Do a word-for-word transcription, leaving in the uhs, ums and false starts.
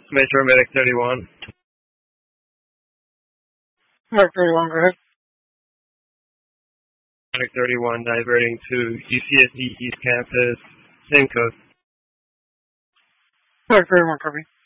Metro Medic thirty-one. Medic thirty-one, go ahead. Medic thirty-one diverting to U C S D East Campus. Same code. Medic thirty-one, copy.